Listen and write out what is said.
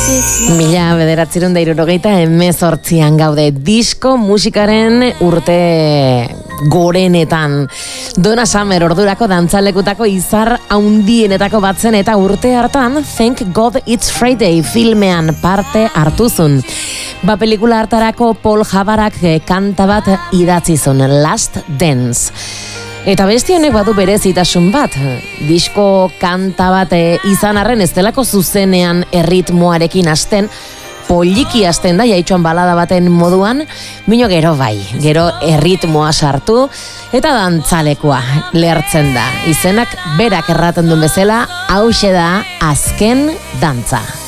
1978an gaude, disko musikaren urte gorenetan. Donna Summer ordurako dantzalekutako izar haundienetako batzen eta urte hartan Thank God It's Friday filmean parte hartuzun. Pelikula hartarako Paul Jabarak kanta bat idatzizun, Last Dance. Eta beste honek badu berezitasun bat, disko kanta bat izan arren ez delako zuzenean erritmoarekin hasten, poliki hasten da, jaitxoan balada baten moduan, mino gero bai, gero erritmoa sartu, eta dantzalekoa lehertzen da. Izenak berak erraten duen bezala, hauxe da azken dantza.